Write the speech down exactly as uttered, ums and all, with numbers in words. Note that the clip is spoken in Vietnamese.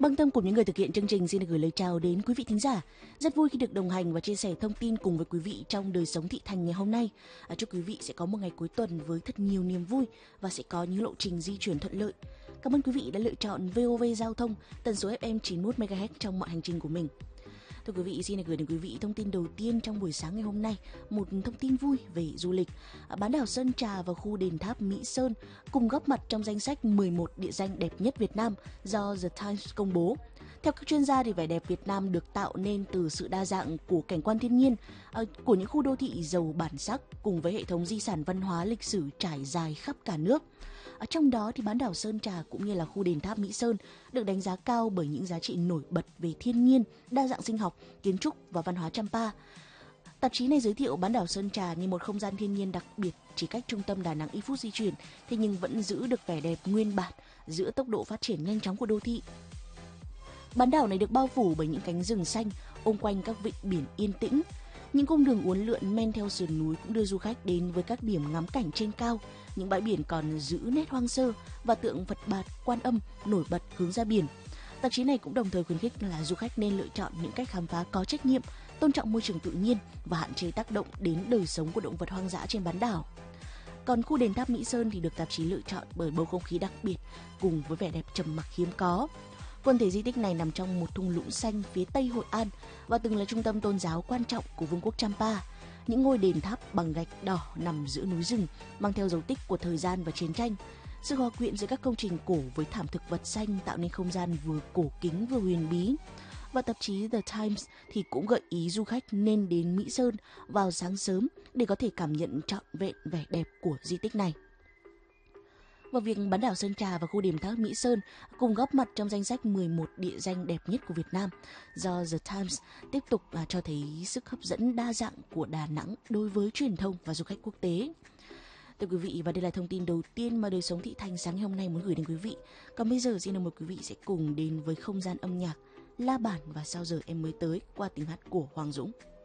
Băng tâm cùng những người thực hiện chương trình xin được gửi lời chào đến quý vị thính giả. Rất vui khi được đồng hành và chia sẻ thông tin cùng với quý vị trong đời sống thị thành ngày hôm nay. À, chúc quý vị sẽ có một ngày cuối tuần với thật nhiều niềm vui và sẽ có những lộ trình di chuyển thuận lợi. Cảm ơn quý vị đã lựa chọn vê o vê Giao thông, tần số ép em chín mươi mốt mê ga héc trong mọi hành trình của mình. Thưa quý vị, xin được gửi đến quý vị thông tin đầu tiên trong buổi sáng ngày hôm nay, một thông tin vui về du lịch. Bán đảo Sơn Trà và khu đền tháp Mỹ Sơn cùng góp mặt trong danh sách mười một địa danh đẹp nhất Việt Nam do The Times công bố. Theo các chuyên gia thì vẻ đẹp Việt Nam được tạo nên từ sự đa dạng của cảnh quan thiên nhiên, của những khu đô thị giàu bản sắc cùng với hệ thống di sản văn hóa lịch sử trải dài khắp cả nước. Ở trong đó thì bán đảo Sơn Trà cũng như là khu đền tháp Mỹ Sơn được đánh giá cao bởi những giá trị nổi bật về thiên nhiên, đa dạng sinh học, kiến trúc và văn hóa Champa. Tạp chí này giới thiệu bán đảo Sơn Trà như một không gian thiên nhiên đặc biệt chỉ cách trung tâm Đà Nẵng ít phút di chuyển, thế nhưng vẫn giữ được vẻ đẹp nguyên bản giữa tốc độ phát triển nhanh chóng của đô thị. Bán đảo này được bao phủ bởi những cánh rừng xanh, ôm quanh các vịnh biển yên tĩnh. Những cung đường uốn lượn men theo sườn núi cũng đưa du khách đến với các điểm ngắm cảnh trên cao. Những bãi biển còn giữ nét hoang sơ và tượng Phật Bạt, Quan Âm nổi bật hướng ra biển. Tạp chí này cũng đồng thời khuyến khích là du khách nên lựa chọn những cách khám phá có trách nhiệm, tôn trọng môi trường tự nhiên và hạn chế tác động đến đời sống của động vật hoang dã trên bán đảo. Còn khu đền tháp Mỹ Sơn thì được tạp chí lựa chọn bởi bầu không khí đặc biệt cùng với vẻ đẹp trầm mặc hiếm có. Quần thể di tích này nằm trong một thung lũng xanh phía tây Hội An và từng là trung tâm tôn giáo quan trọng của Vương quốc Champa. Những ngôi đền tháp bằng gạch đỏ nằm giữa núi rừng, mang theo dấu tích của thời gian và chiến tranh. Sự hòa quyện giữa các công trình cổ với thảm thực vật xanh tạo nên không gian vừa cổ kính vừa huyền bí. Và tạp chí The Times thì cũng gợi ý du khách nên đến Mỹ Sơn vào sáng sớm để có thể cảm nhận trọn vẹn vẻ đẹp của di tích này. Và việc bán đảo Sơn Trà và khu đền tháp Mỹ Sơn cùng góp mặt trong danh sách mười một địa danh đẹp nhất của Việt Nam do The Times tiếp tục à, cho thấy sức hấp dẫn đa dạng của Đà Nẵng đối với truyền thông và du khách quốc tế. Thưa quý vị, và đây là thông tin đầu tiên mà đời sống thị thành sáng ngày hôm nay muốn gửi đến quý vị. Còn bây giờ xin mời quý vị sẽ cùng đến với không gian âm nhạc La Bản và Sao giờ em mới tới qua tiếng hát của Hoàng Dũng.